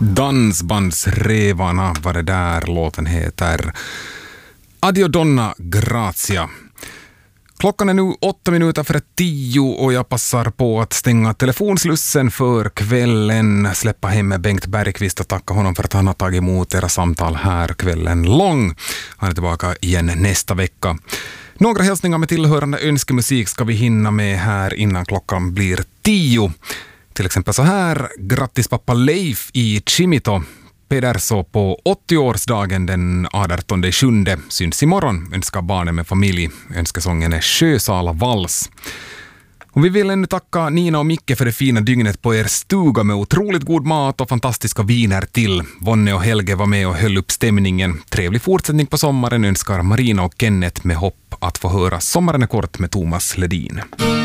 Dansbandsrevarna var det där låten heter. Addio donna grazia. Klockan är nu 8:08 och jag passar på att stänga telefonslussen för kvällen, släppa hem med Bengt Bergqvist och tacka honom för att han har tagit emot era samtal här kvällen lång. Han är tillbaka igen nästa vecka. Några hälsningar med tillhörande önskemusik ska vi hinna med här innan klockan blir 10. Till exempel så här: grattis pappa Leif i Chimito. Pederso på 80-årsdagen den 18/7 syns imorgon. Önskar barnen med familj. Önskesången är Sjösala vals. Och vi vill ännu tacka Nina och Micke för det fina dygnet på er stuga med otroligt god mat och fantastiska viner till. Vonne och Helge var med och höll upp stämningen. Trevlig fortsättning på sommaren önskar Marina och Kenneth med hopp att få höra Sommaren är kort med Thomas Ledin.